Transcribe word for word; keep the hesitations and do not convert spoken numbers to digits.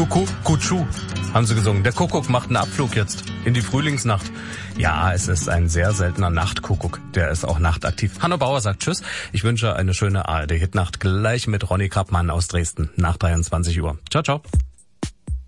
Kuckuck, Kutschu, haben sie gesungen. Der Kuckuck macht einen Abflug jetzt in die Frühlingsnacht. Ja, es ist ein sehr seltener Nachtkuckuck. Der ist auch nachtaktiv. Hanno Bauer sagt Tschüss. Ich wünsche eine schöne A R D-Hitnacht gleich mit Ronny Kappmann aus Dresden nach dreiundzwanzig Uhr. Ciao, ciao.